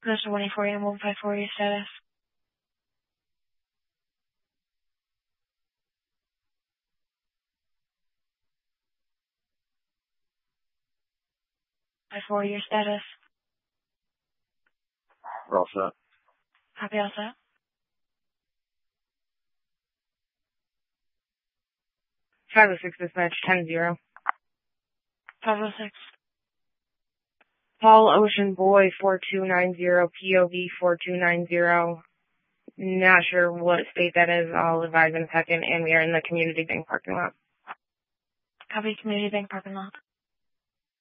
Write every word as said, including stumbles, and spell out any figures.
Coastal one eight four A M one five four, your status. five four, your status. We're all set. Copy, all set. five oh six dispatch, ten zero. five oh six. Paul Ocean Boy four two nine zero, P O V four two nine zero. Not sure what state that is. I'll advise in a second, and we are in the Community Bank parking lot. Copy, Community Bank parking lot.